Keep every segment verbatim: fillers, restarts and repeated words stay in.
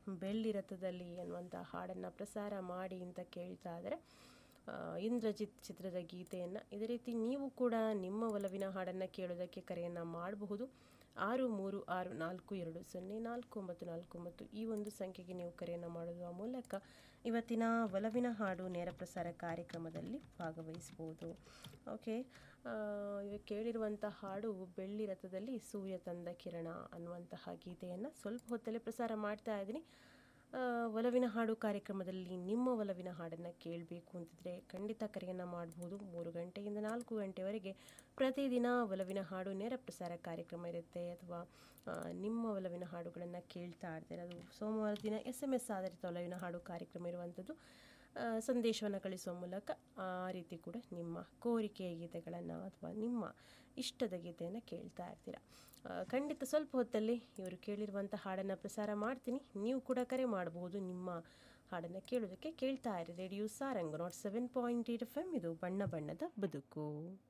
ಬೆಳ್ಳಿ ರಥದಲ್ಲಿ ಅನ್ನುವಂಥ ಹಾಡನ್ನು ಪ್ರಸಾರ ಮಾಡಿ ಅಂತ ಕೇಳ್ತಾ ಇದ್ದಾರೆ. ಇಂದ್ರಜಿತ್ ಚಿತ್ರದ ಗೀತೆಯನ್ನು. ಇದೇ ರೀತಿ ನೀವು ಕೂಡ ನಿಮ್ಮ ಒಲವಿನ ಹಾಡನ್ನು ಕೇಳೋದಕ್ಕೆ ಕರೆಯನ್ನು ಮಾಡಬಹುದು. ಆರು ಮೂರು ಆರು ನಾಲ್ಕು ಎರಡು ಸೊನ್ನೆ ನಾಲ್ಕು ಒಂಬತ್ತು ನಾಲ್ಕು ಒಂಬತ್ತು ಈ ಒಂದು ಸಂಖ್ಯೆಗೆ ನೀವು ಕರೆಯನ್ನು ಮಾಡುವ ಮೂಲಕ ಇವತ್ತಿನ ಒಲವಿನ ಹಾಡು ನೇರ ಪ್ರಸಾರ ಕಾರ್ಯಕ್ರಮದಲ್ಲಿ ಭಾಗವಹಿಸ್ಬೋದು. ಓಕೆ, ಇವಾಗ ಕೇಳಿರುವಂಥ ಹಾಡು ಬೆಳ್ಳಿ ರಥದಲ್ಲಿ ಸೂರ್ಯ ತಂದ ಕಿರಣ ಅನ್ನುವಂತಹ ಗೀತೆಯನ್ನು ಸ್ವಲ್ಪ ಹೊತ್ತಲ್ಲೇ ಪ್ರಸಾರ ಮಾಡ್ತಾ ಇದ್ದೀನಿ. ಒಲವಿನ ಹಾಡು ಕಾರ್ಯಕ್ರಮದಲ್ಲಿ ನಿಮ್ಮ ಒಲವಿನ ಹಾಡನ್ನು ಕೇಳಬೇಕು ಅಂತಿದ್ರೆ ಖಂಡಿತ ಕರೆಯನ್ನು ಮಾಡಬಹುದು. ಮೂರು ಗಂಟೆಯಿಂದ ನಾಲ್ಕು ಗಂಟೆವರೆಗೆ ಪ್ರತಿದಿನ ಒಲವಿನ ಹಾಡು ನೇರ ಪ್ರಸಾರ ಕಾರ್ಯಕ್ರಮ ಇರುತ್ತೆ. ಅಥವಾ ನಿಮ್ಮ ಒಲವಿನ ಹಾಡುಗಳನ್ನು ಕೇಳ್ತಾ ಇರ್ತಾರೆ. ಅದು ಸೋಮವಾರ ದಿನ ಎಸ್ ಎಮ್ ಎಸ್ ಆಧಾರಿತ ಒಲವಿನ ಹಾಡು ಕಾರ್ಯಕ್ರಮ ಇರುವಂಥದ್ದು. ಸಂದೇಶವನ್ನು ಕಳಿಸುವ ಮೂಲಕ ಆ ರೀತಿ ಕೂಡ ನಿಮ್ಮ ಕೋರಿಕೆಯ ಗೀತೆಗಳನ್ನು ಅಥವಾ ನಿಮ್ಮ ಇಷ್ಟದ ಗೀತೆಯನ್ನು ಕೇಳ್ತಾ ಇರ್ತೀರ. ಖಂಡಿತ ಸ್ವಲ್ಪ ಹೊತ್ತಲ್ಲಿ ಇವರು ಕೇಳಿರುವಂಥ ಹಾಡನ್ನು ಪ್ರಸಾರ ಮಾಡ್ತೀನಿ. ನೀವು ಕೂಡ ಕರೆ ಮಾಡಬಹುದು ನಿಮ್ಮ ಹಾಡನ್ನು ಕೇಳೋದಕ್ಕೆ. ಕೇಳ್ತಾ ಇರಿ radio Sarang not seven point eight F M. ಇದು ಬಣ್ಣ ಬಣ್ಣದ ಬದುಕು.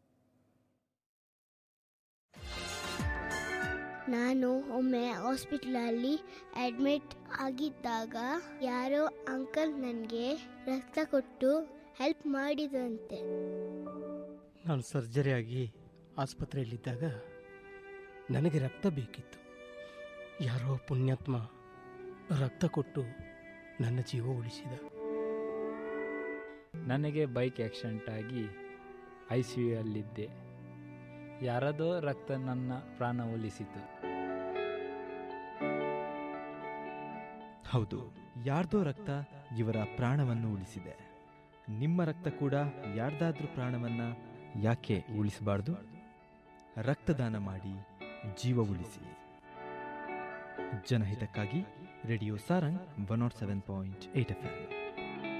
ನಾನು ಒಮ್ಮೆ ಹಾಸ್ಪಿಟಲಲ್ಲಿ ಅಡ್ಮಿಟ್ ಆಗಿದ್ದಾಗ ಯಾರೋ ಅಂಕಲ್ ನನಗೆ ರಕ್ತ ಕೊಟ್ಟು ಹೆಲ್ಪ್ ಮಾಡಿದಂತೆ. ನಾನು ಸರ್ಜರಿ ಆಗಿ ಆಸ್ಪತ್ರೆಯಲ್ಲಿದ್ದಾಗ ನನಗೆ ರಕ್ತ ಬೇಕಿತ್ತು. ಯಾರೋ ಪುಣ್ಯಾತ್ಮ ರಕ್ತ ಕೊಟ್ಟು ನನ್ನ ಜೀವ ಉಳಿಸಿದ. ನನಗೆ ಬೈಕ್ ಆಕ್ಸಿಡೆಂಟ್ ಆಗಿ ಐ ಸಿ ಯು ಯಲ್ಲಿದ್ದೆ. ಯಾರದೋ ರಕ್ತ ನನ್ನ ಪ್ರಾಣ ಉಳಿಸಿತು. ಹೌದು, ಯಾರ್ದೋ ರಕ್ತ ಇವರ ಪ್ರಾಣವನ್ನು ಉಳಿಸಿದೆ. ನಿಮ್ಮ ರಕ್ತ ಕೂಡ ಯಾರ್ದಾದ್ರೂ ಪ್ರಾಣವನ್ನ ಯಾಕೆ ಉಳಿಸಬಾರ್ದು? ರಕ್ತದಾನ ಮಾಡಿ ಜೀವ ಉಳಿಸಿ. ಜನಹಿತಕ್ಕಾಗಿ radio Sarang one not seven point eight F M.